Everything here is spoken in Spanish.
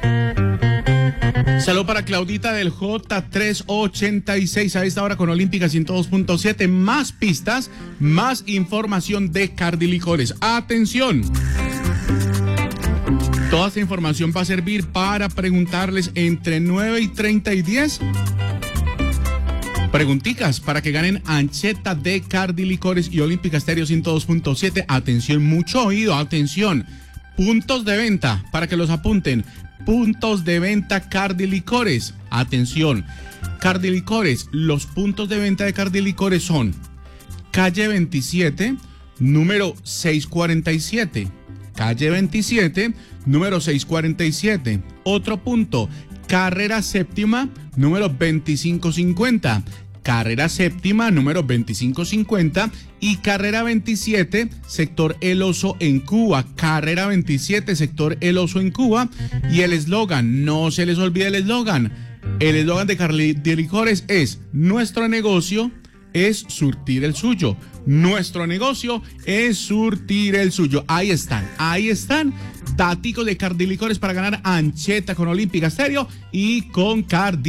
Saludo para Claudita del J386 a esta hora con Olímpica 102.7. Más pistas, más información de Cardilicores. ¡Atención! Toda esta información va a servir para preguntarles entre 9:30 y 10. Pregunticas para que ganen ancheta de Cardilicores y Olímpica Estéreo 102.7. Atención, mucho oído, atención. Puntos de venta para que los apunten. Puntos de venta Cardilicores. Atención. Cardilicores, los puntos de venta de Cardilicores son calle 27, número 647. Calle 27, número 647. Otro punto, carrera séptima, número 2550. Carrera séptima, número 2550 y carrera 27, sector El Oso en Cuba. Carrera 27, sector El Oso en Cuba. Y el eslogan, no se les olvide el eslogan. El eslogan de Cardilicores es: nuestro negocio es surtir el suyo. Nuestro negocio es surtir el suyo. Ahí están. Daticos de Cardilicores para ganar ancheta con Olímpica Estéreo y con Cardi.